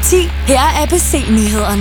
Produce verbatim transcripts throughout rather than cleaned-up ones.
ti. Her er A B C-nyhederne.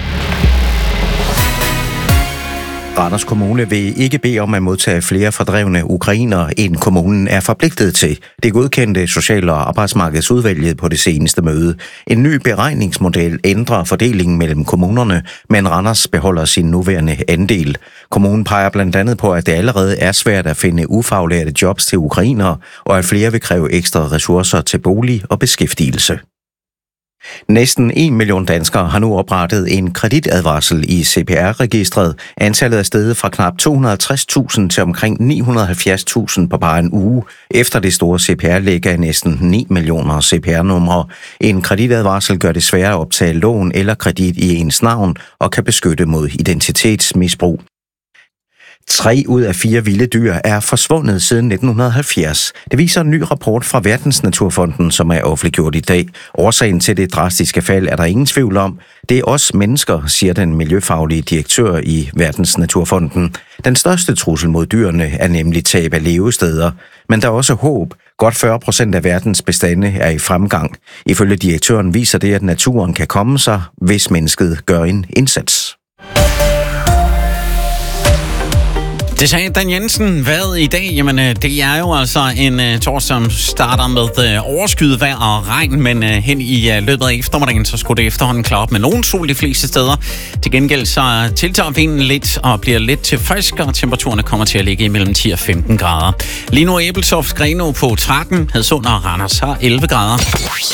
Randers Kommune vil ikke bede om at modtage flere fordrevne ukrainere, end kommunen er forpligtet til. Det godkendte Social- og Arbejdsmarkedsudvalget på det seneste møde. En ny beregningsmodel ændrer fordelingen mellem kommunerne, men Randers beholder sin nuværende andel. Kommunen peger blandt andet på, at det allerede er svært at finde ufaglærte jobs til ukrainere, og at flere vil kræve ekstra ressourcer til bolig og beskæftigelse. Næsten en million danskere har nu oprettet en kreditadvarsel i C P R-registret. Antallet er steget fra knap to hundrede og halvtreds tusind til omkring ni hundrede og halvfjerds tusind på bare en uge, efter det store C P R-læg af næsten ni millioner C P R-numre. En kreditadvarsel gør det sværere at optage lån eller kredit i ens navn og kan beskytte mod identitetsmisbrug. Tre ud af fire vilde dyr er forsvundet siden nitten halvfjerds. Det viser en ny rapport fra Verdensnaturfonden, som er offentliggjort i dag. Årsagen til det drastiske fald er der ingen tvivl om. Det er os mennesker, siger den miljøfaglige direktør i Verdensnaturfonden. Den største trussel mod dyrene er nemlig tab af levesteder. Men der er også håb. Godt fyrre procent af verdens bestande er i fremgang. Ifølge direktøren viser det, at naturen kan komme sig, hvis mennesket gør en indsats. Det sagde Dan Jensen. Hvad i dag? Jamen, det er jo altså en uh, torsdag, som starter med uh, overskyet vejr og regn, men uh, hen i uh, løbet af eftermiddagen, så skulle det efterhånden klare op med nogen sol de fleste steder. Til gengæld så tiltager vinden lidt og bliver lidt til frisk, og temperaturerne kommer til at ligge imellem ti og femten grader. Lige nu er Ebeltoft Grenaa på tretten, Hadsund og Randers har elleve grader.